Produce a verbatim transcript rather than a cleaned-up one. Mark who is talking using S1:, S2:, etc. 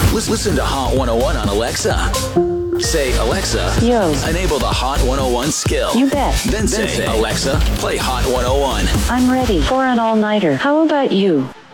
S1: Lis- Listen to Hot one oh one on Alexa. Say, Alexa,
S2: Yo.
S1: enable the Hot one oh one skill.
S2: You bet.
S1: Then say, Alexa, play Hot one oh one.
S2: I'm ready for an all-nighter. How about you?